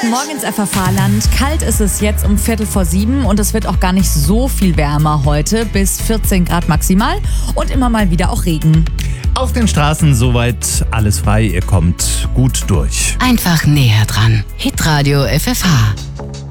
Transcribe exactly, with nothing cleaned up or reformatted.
Guten Morgen ins F F H-Land. Kalt ist es jetzt um Viertel vor sieben und es wird auch gar nicht so viel wärmer heute, bis vierzehn Grad maximal und immer mal wieder auch Regen. Auf den Straßen soweit alles frei, ihr kommt gut durch. Einfach näher dran. Hitradio F F H.